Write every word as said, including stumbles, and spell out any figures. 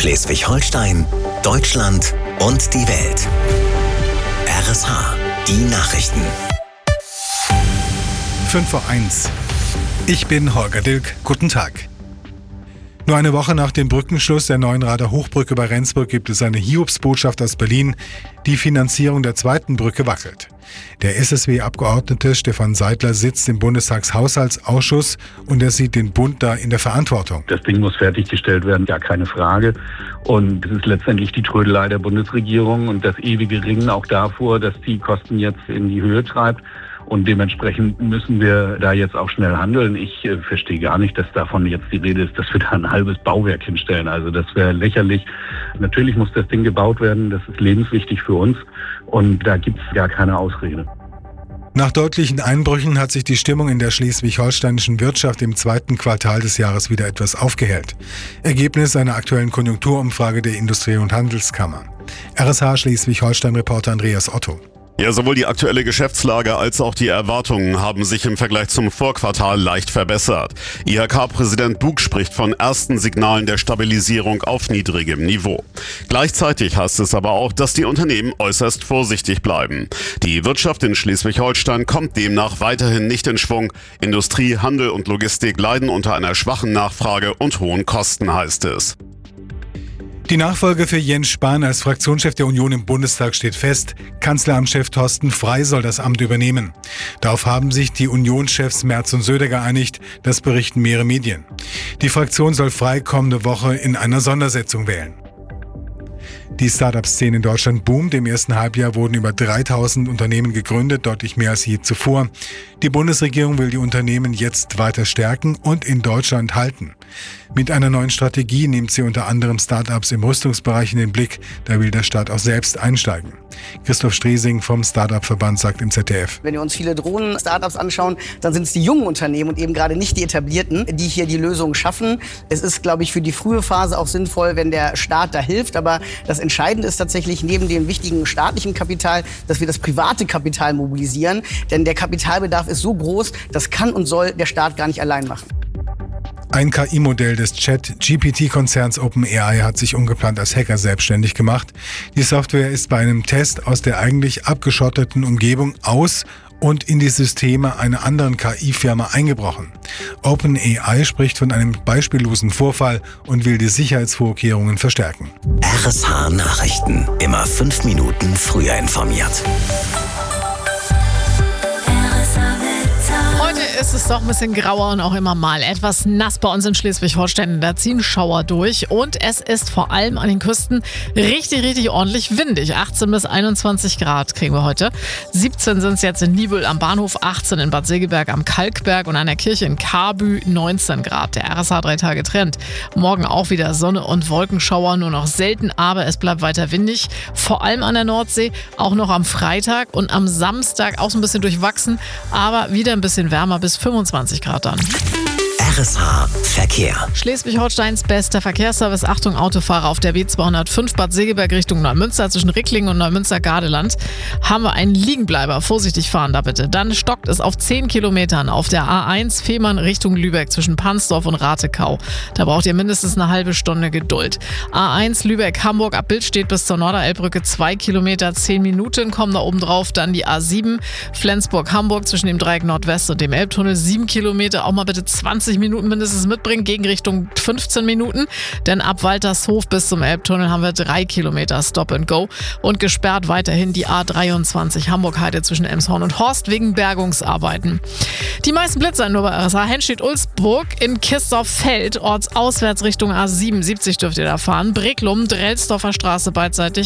Schleswig-Holstein, Deutschland und die Welt. R S H, die Nachrichten. fünf vor eins. Ich bin Holger Dilk. Guten Tag. Nur eine Woche nach dem Brückenschluss der Neuenrader Hochbrücke bei Rendsburg gibt es eine Hiobsbotschaft aus Berlin. Die Finanzierung der zweiten Brücke wackelt. Der S S W-Abgeordnete Stefan Seidler sitzt im Bundestagshaushaltsausschuss und er sieht den Bund da in der Verantwortung. Das Ding muss fertiggestellt werden, gar keine Frage. Und es ist letztendlich die Trödelei der Bundesregierung und das ewige Ringen auch davor, dass die Kosten jetzt in die Höhe treibt. Und dementsprechend müssen wir da jetzt auch schnell handeln. Ich äh, verstehe gar nicht, dass davon jetzt die Rede ist, dass wir da ein halbes Bauwerk hinstellen. Also das wäre lächerlich. Natürlich muss das Ding gebaut werden. Das ist lebenswichtig für uns. Und da gibt es gar keine Ausrede. Nach deutlichen Einbrüchen hat sich die Stimmung in der schleswig-holsteinischen Wirtschaft im zweiten Quartal des Jahres wieder etwas aufgehellt. Ergebnis einer aktuellen Konjunkturumfrage der Industrie- und Handelskammer. R S H Schleswig-Holstein-Reporter Andreas Otto. Ja, sowohl die aktuelle Geschäftslage als auch die Erwartungen haben sich im Vergleich zum Vorquartal leicht verbessert. I H K-Präsident Bug spricht von ersten Signalen der Stabilisierung auf niedrigem Niveau. Gleichzeitig heißt es aber auch, dass die Unternehmen äußerst vorsichtig bleiben. Die Wirtschaft in Schleswig-Holstein kommt demnach weiterhin nicht in Schwung. Industrie, Handel und Logistik leiden unter einer schwachen Nachfrage und hohen Kosten, heißt es. Die Nachfolge für Jens Spahn als Fraktionschef der Union im Bundestag steht fest. Kanzleramtschef Thorsten Frey soll das Amt übernehmen. Darauf haben sich die Unionschefs Merz und Söder geeinigt, das berichten mehrere Medien. Die Fraktion soll Frey kommende Woche in einer Sondersitzung wählen. Die Start-up-Szene in Deutschland boomt. Im ersten Halbjahr wurden über dreitausend Unternehmen gegründet, deutlich mehr als je zuvor. Die Bundesregierung will die Unternehmen jetzt weiter stärken und in Deutschland halten. Mit einer neuen Strategie nimmt sie unter anderem Start-ups im Rüstungsbereich in den Blick. Da will der Staat auch selbst einsteigen. Christoph Stresing vom Start-up-Verband sagt im Z D F. Wenn wir uns viele Drohnen-Startups anschauen, dann sind es die jungen Unternehmen und eben gerade nicht die etablierten, die hier die Lösungen schaffen. Es ist, glaube ich, für die frühe Phase auch sinnvoll, wenn der Staat da hilft. Aber das Entscheidende ist tatsächlich neben dem wichtigen staatlichen Kapital, dass wir das private Kapital mobilisieren. Denn der Kapitalbedarf ist so groß, das kann und soll der Staat gar nicht allein machen. Ein K I-Modell des Chat-G P T-Konzerns OpenAI hat sich ungeplant als Hacker selbstständig gemacht. Die Software ist bei einem Test aus der eigentlich abgeschotteten Umgebung aus und in die Systeme einer anderen K I-Firma eingebrochen. OpenAI spricht von einem beispiellosen Vorfall und will die Sicherheitsvorkehrungen verstärken. R S H Nachrichten. Immer fünf Minuten früher informiert. Heute ist es doch ein bisschen grauer und auch immer mal etwas nass bei uns in Schleswig-Holstein. Da ziehen Schauer durch und es ist vor allem an den Küsten richtig, richtig ordentlich windig. achtzehn bis einundzwanzig Grad kriegen wir heute. siebzehn sind es jetzt in Niebüll am Bahnhof, achtzehn in Bad Segeberg am Kalkberg und an der Kirche in Kabü neunzehn Grad. Der R S H drei Tage Trend. Morgen auch wieder Sonne und Wolkenschauer, nur noch selten, aber es bleibt weiter windig. Vor allem an der Nordsee, auch noch am Freitag und am Samstag auch so ein bisschen durchwachsen, aber wieder ein bisschen wärmer bis fünfundzwanzig Grad dann. R S H Verkehr. Schleswig-Holsteins bester Verkehrsservice. Achtung, Autofahrer auf der B zweihundertfünf Bad Segeberg Richtung Neumünster zwischen Ricklingen und Neumünster-Gardeland. Haben wir einen Liegenbleiber. Vorsichtig fahren da bitte. Dann stockt es auf zehn Kilometern auf der A eins Fehmarn Richtung Lübeck zwischen Pansdorf und Ratekau. Da braucht ihr mindestens eine halbe Stunde Geduld. A eins Lübeck-Hamburg ab Billstedt bis zur Norderelbbrücke zwei Kilometer, zehn Minuten kommen da oben drauf. Dann die A sieben Flensburg-Hamburg zwischen dem Dreieck Nordwest und dem Elbtunnel sieben Kilometer. Auch mal bitte zwanzig Minuten mindestens mitbringen, Gegenrichtung fünfzehn Minuten. Denn ab Waltershof bis zum Elbtunnel haben wir drei Kilometer Stop and Go. Und gesperrt weiterhin die A dreiundzwanzig Hamburg-Heide zwischen Emshorn und Horst wegen Bergungsarbeiten. Die meisten Blitzer nur bei R S H. Henstedt-Ulzburg in Kistorf-Feld, ortsauswärts Richtung A siebenundsiebzig dürft ihr da fahren. Breklum, Drelsdorfer Straße beidseitig.